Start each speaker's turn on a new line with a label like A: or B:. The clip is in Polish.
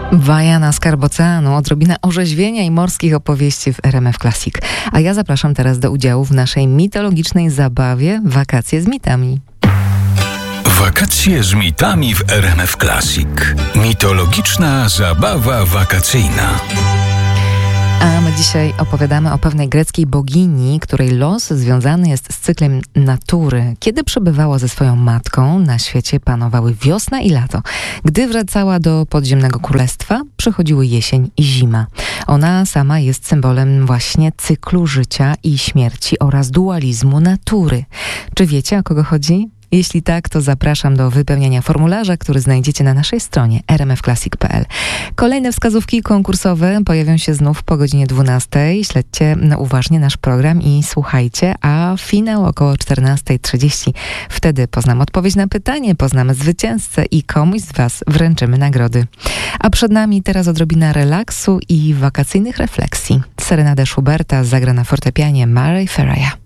A: Wajana Skarb Oceanu, odrobina orzeźwienia i morskich opowieści w RMF Classic. A ja zapraszam teraz do udziału w naszej mitologicznej zabawie Wakacje z mitami.
B: Wakacje z mitami w RMF Classic. Mitologiczna zabawa wakacyjna.
A: A my dzisiaj opowiadamy o pewnej greckiej bogini, której los związany jest z cyklem natury. Kiedy przebywała ze swoją matką, na świecie panowały wiosna i lato. Gdy wracała do podziemnego królestwa, przychodziły jesień i zima. Ona sama jest symbolem właśnie cyklu życia i śmierci oraz dualizmu natury. Czy wiecie, o kogo chodzi? Jeśli tak, to zapraszam do wypełniania formularza, który znajdziecie na naszej stronie rmfclassic.pl. Kolejne wskazówki konkursowe pojawią się znów po godzinie 12:00. Śledźcie uważnie nasz program i słuchajcie, a finał około 14:30. Wtedy poznam odpowiedź na pytanie, poznamy zwycięzcę i komuś z Was wręczymy nagrody. A przed nami teraz odrobina relaksu i wakacyjnych refleksji. Serenadę Schuberta zagra na fortepianie Mary Ferreira.